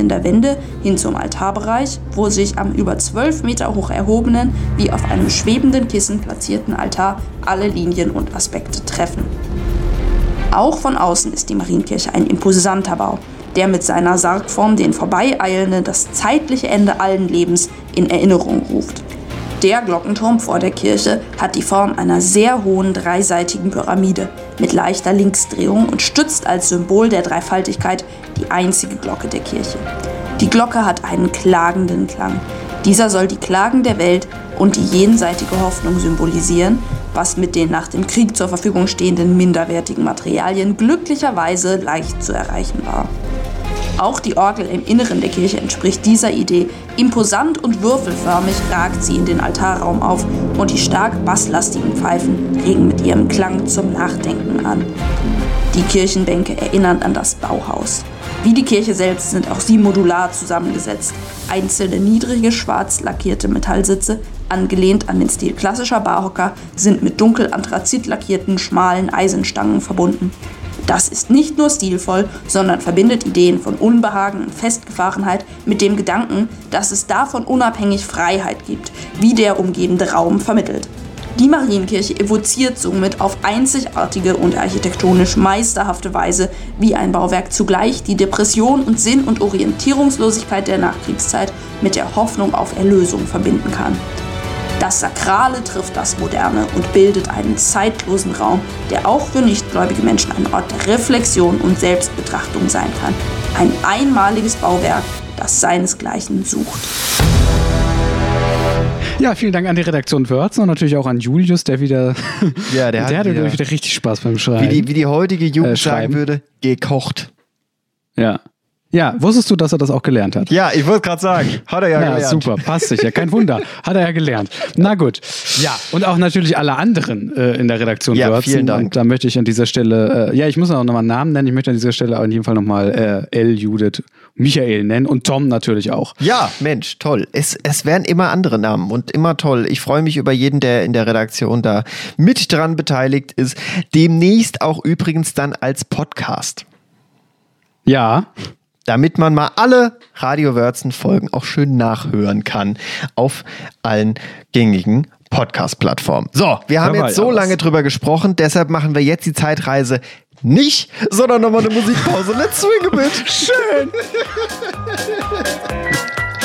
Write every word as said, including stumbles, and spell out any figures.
an der Wende hin zum Altarbereich, wo sich am über zwölf Meter hoch erhobenen, wie auf einem schwebenden Kissen platzierten Altar alle Linien und Aspekte treffen. Auch von außen ist die Marienkirche ein imposanter Bau, der mit seiner Sargform den Vorbeieilenden das zeitliche Ende allen Lebens in Erinnerung ruft. Der Glockenturm vor der Kirche hat die Form einer sehr hohen dreiseitigen Pyramide mit leichter Linksdrehung und stützt als Symbol der Dreifaltigkeit die einzige Glocke der Kirche. Die Glocke hat einen klagenden Klang. Dieser soll die Klagen der Welt und die jenseitige Hoffnung symbolisieren, was mit den nach dem Krieg zur Verfügung stehenden minderwertigen Materialien glücklicherweise leicht zu erreichen war. Auch die Orgel im Inneren der Kirche entspricht dieser Idee. Imposant und würfelförmig ragt sie in den Altarraum auf und die stark basslastigen Pfeifen regen mit ihrem Klang zum Nachdenken an. Die Kirchenbänke erinnern an das Bauhaus. Wie die Kirche selbst sind auch sie modular zusammengesetzt. Einzelne niedrige, schwarz lackierte Metallsitze, angelehnt an den Stil klassischer Barhocker, sind mit dunkel anthrazit lackierten, schmalen Eisenstangen verbunden. Das ist nicht nur stilvoll, sondern verbindet Ideen von Unbehagen und Festgefahrenheit mit dem Gedanken, dass es davon unabhängig Freiheit gibt, wie der umgebende Raum vermittelt. Die Marienkirche evoziert somit auf einzigartige und architektonisch meisterhafte Weise, wie ein Bauwerk zugleich die Depression und Sinn- und Orientierungslosigkeit der Nachkriegszeit mit der Hoffnung auf Erlösung verbinden kann. Das Sakrale trifft das Moderne und bildet einen zeitlosen Raum, der auch für nichtgläubige Menschen ein Ort der Reflexion und Selbstbetrachtung sein kann. Ein einmaliges Bauwerk, das seinesgleichen sucht. Ja, vielen Dank an die Redaktion Wörzen und natürlich auch an Julius, der wieder, ja, der, der hat hatte wieder, wieder richtig Spaß beim Schreiben. Wie die, wie die heutige Jugend äh, sagen würde, gekocht. Ja. Ja, wusstest du, dass er das auch gelernt hat? Ja, ich wollte gerade sagen, hat er ja, ja gelernt. Super, passt sicher, kein Wunder, hat er ja gelernt. Na gut. Ja, und auch natürlich alle anderen äh, in der Redaktion ja, Wörzen. Vielen Dank. Und da möchte ich an dieser Stelle, äh, ja, ich muss auch nochmal einen Namen nennen, ich möchte an dieser Stelle auf jeden Fall nochmal äh, El, Judith, Michael nennen und Tom natürlich auch. Ja, Mensch, toll. Es, es werden immer andere Namen und immer toll. Ich freue mich über jeden, der in der Redaktion da mit dran beteiligt ist. Demnächst auch übrigens dann als Podcast. Ja. Damit man mal alle Radio Wörzen-Folgen auch schön nachhören kann auf allen gängigen Podcast-Plattformen. So, wir haben jetzt so lange drüber gesprochen, deshalb machen wir jetzt die Zeitreise nicht, sondern nochmal eine Musikpause. Let's swing a bit. Schön.